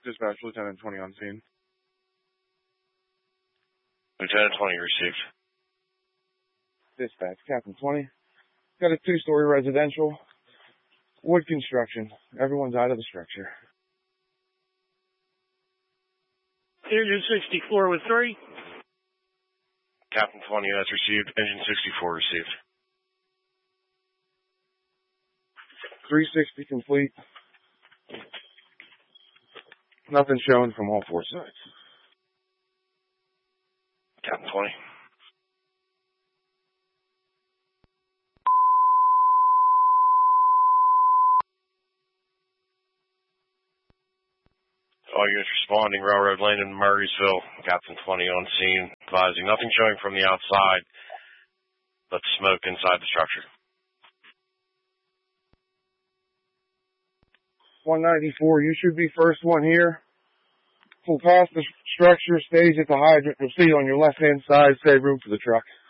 Dispatch, Lieutenant 20 on scene. Lieutenant 20 received. Dispatch, Captain 20. Got a 2-story residential. Wood construction. Everyone's out of the structure. Engine 64 with 3. Captain 20, that's received. Engine 64 received. 360 complete. Nothing shown from all 4 sides. Captain 20. All units responding, Railroad Lane in Murraysville. Captain 20 on scene, advising nothing showing from the outside, but smoke inside the structure. 194, you should be first one here. Pull past the structure, stage at the hydrant. You'll see on your left-hand side, save room for the truck.